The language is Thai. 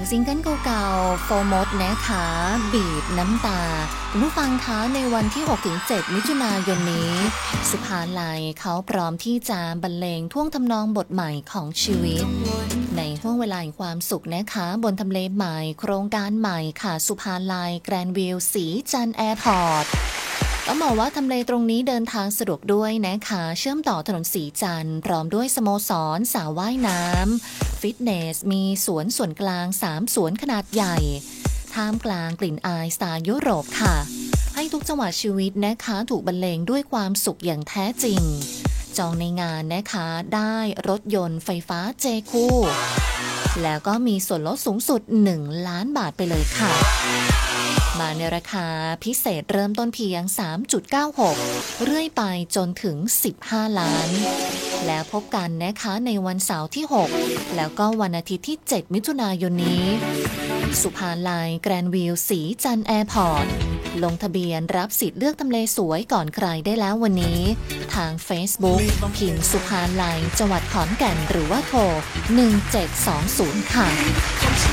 ซิงเกิลเก่าๆโฟมดนะคะบีบน้ำตาคุณผู้ฟังคะในวันที่ 6-7 มิถุนายนนี้สุภาลัยเขาพร้อมที่จะบรรเลงท่วงทำนองบทใหม่ของชีวิตในห้วงเวลาแห่งความสุขนะคะบนทำเลใหม่โครงการใหม่ค่ะสุภาลัยแกรนด์วิวสีจันทร์แอร์พอร์ตต้องบอกว่าทำเลตรงนี้เดินทางสะดวกด้วยนะคะเชื่อมต่อถนนสีจันทร์พร้อมด้วยสโมสรสระว่ายน้ำฟิตเนสมีสวนส่วนกลาง3สวนขนาดใหญ่ท่ามกลางกลิ่นอายสไตล์ยุโรปค่ะให้ทุกจังหวะชีวิตนะคะถูกบรรเลงด้วยความสุขอย่างแท้จริงจองในงานนะคะได้รถยนต์ไฟฟ้าเจคู่แล้วก็มีส่วนลดสูงสุด1 ล้านบาทไปเลยค่ะมาในราคาพิเศษเริ่มต้นเพียง 3.96 เรื่อยไปจนถึง15 ล้านแล้วพบกันนะคะในวันเสาร์ที่6แล้วก็วันอาทิตย์ที่7มิถุนายนนี้สุภาลัยแกรนด์วิวสีจันทร์แอร์พอร์ตลงทะเบียนรับสิทธิ์เลือกทำเลสวยก่อนใครได้แล้ววันนี้ทาง Facebook พิมพ์สุภาลัยจังหวัดขอนแก่นหรือว่าโทร1720ค่ะ